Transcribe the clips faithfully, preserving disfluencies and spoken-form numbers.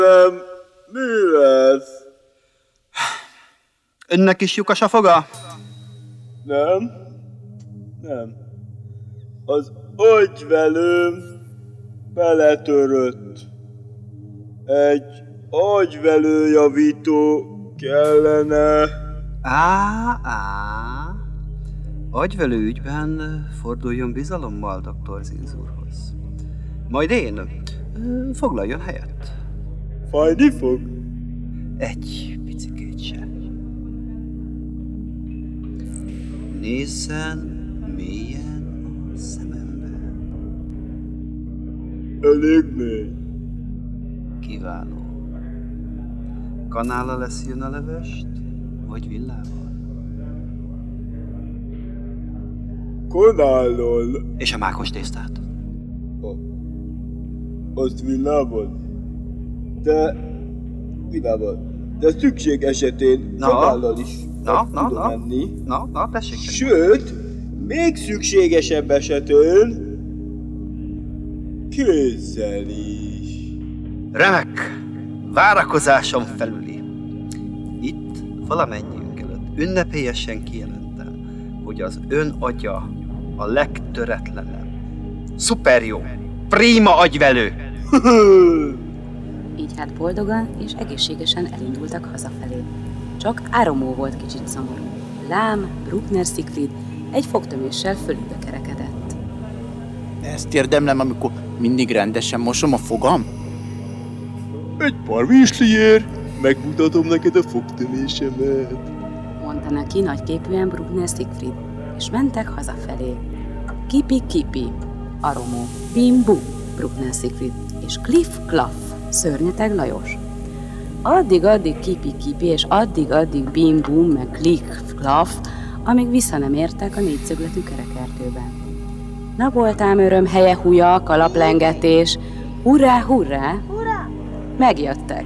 Nem, mi lesz? Önnek is lyukas a foga? Nem, nem. Az agyvelőm beletörött. Egy agyvelőjavító kellene. Á, á. Agyvelő ügyben forduljon bizalommal doktor Zinz úrhoz. Majd én ö, foglaljon helyet. Fájni fog? Egy picikét sem. Nézzen mélyen a szemembe. Elég mély. Kiváló. Kanállal lesz jön a levest, vagy villával? Kanállal. És a mákos tésztát? Azt villával. De... villával. De szükség esetén Na? kanállal is Na, na, tudom na. menni. Na, na, tessék. Sőt, még szükségesebb esetén kézzel is. Remek! Várakozásom felüli. Itt valamennyiünk előtt ünnepélyesen kijelentem, hogy az ön agya a legtöretlenebb, szuper jó, prima agyvelő. Így hát boldogan és egészségesen elindultak hazafelé. Csak Áromó volt kicsit szomorú. Lám, Bruckner Siegfried egy fogtöméssel fölübe kerekedett. Ezt érdemlem, amikor mindig rendesen mosom a fogam? Egy pár virsliért megmutatom neked a fogtömésemet. Mondta neki nagyképűen Bruckner Siegfried, és mentek hazafelé. Kipi-kipi, Áromó, bim-bum, Bruckner Siegfried, és kliff-klaff, Szörnyeteg Lajos. Addig-addig kipi-kipi, és addig-addig bim-bum, meg kliff-klaff, amíg vissza nem értek a négyszögletű kerekertőben. Napoltám öröm, helye húja, kalaplengetés, hurrá, hurrá! Megjöttek.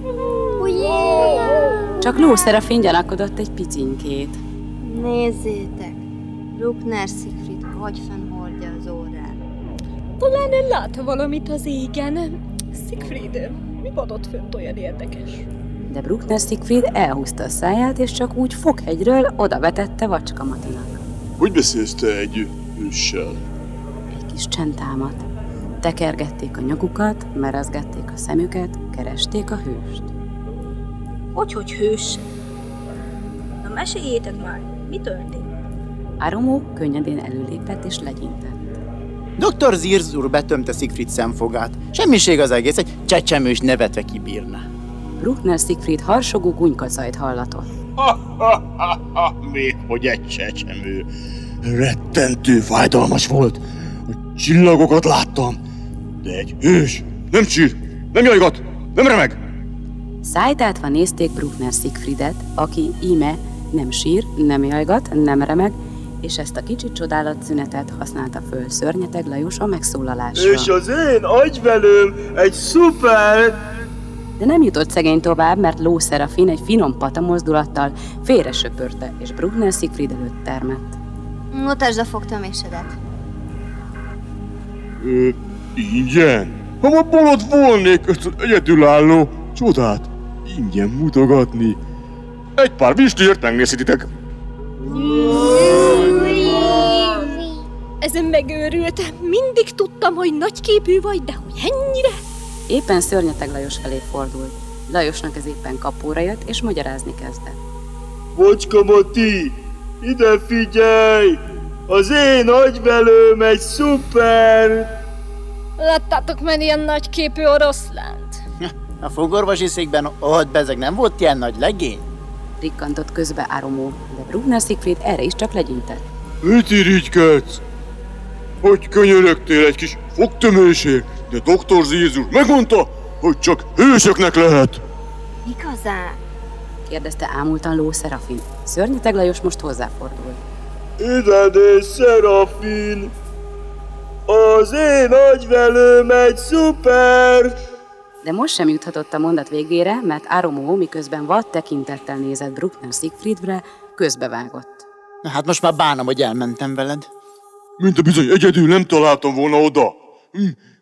Csak Ló Szerafin gyanakodott egy picinkét. Nézzétek, Bruckner Siegfried hagyfenn hordja az órát. Talán ön lát valamit az égen. Siegfried, mi van ott fönt olyan érdekes? De Bruckner Siegfried elhúzta a száját, és csak úgy foghegyről odavetette Vacska Matinak. Hogy beszélsz te egy őssel? Egy kis csend támadt. Tekergették a nyakukat, merezgették a szemüket, keresték a hőst. Hogy-hogy hős? Na meséljétek már, mi történt? Áromó könnyedén előlépett és legyintett. doktor Zinz úr betömte Siegfried szemfogát. Semmiség az egész, egy csecsemő is nevetve kibírna. Bruckner Siegfried harsogó gunykacajt hallatott. Ha-ha-ha-ha, még hogy egy csecsemő. Rettentő fájdalmas volt. A csillagokat láttam. De egy hős. Nem sír, nem jajgat, nem remeg. Szájtátva nézték Bruckner Siegfriedet, aki íme nem sír, nem jajgat, nem remeg, és ezt a kicsit csodálatszünetet használta föl Szörnyeteg Lajos a megszólalásra. És az én agyvelőm egy szuper... De nem jutott szegény tovább, mert Ló Szerafin egy finom pata mozdulattal félre söpörte, és Bruckner Siegfried előtt termett. Mutasd a fogtömésedet. Ö, ingyen? Ha ma bolond volnék ezt az egyedülálló csodát ingyen mutogatni. Egy pár virsliért megnézhetitek. Ezen megőrült. Mindig tudtam, hogy nagyképű vagy, de hogy ennyire? Éppen Szörnyeteg Lajos felé fordult. Lajosnak ez éppen kapóra jött, és magyarázni kezdett. Vacska Mati, ide figyelj! Az én agyvelőm egy szuper... Láttátok már ilyen nagyképű oroszlánt? A fogorvosi székben ott bezeg nem volt ilyen nagy legény? Rikkantott közbe Áromó, de Bruckner Siegfried erre is csak legyintett. Mit irigykedsz? Hogy könyörögtél egy kis fogtömésért, de doktor Zinz úr megmondta, hogy csak hősöknek lehet. Igazán? Kérdezte ámultan Ló Szerafin. Szörnyeteg Lajos most hozzáfordult. Ide nézz, Szerafin! Az én agyvelőm egy szuper... De most sem juthatott a mondat végére, mert Áromó, miközben vad tekintettel nézett Bruckner Siegfriedre, közbevágott. Na hát most már bánom, hogy elmentem veled. Mint a bizony egyedül nem találtam volna oda. Hm,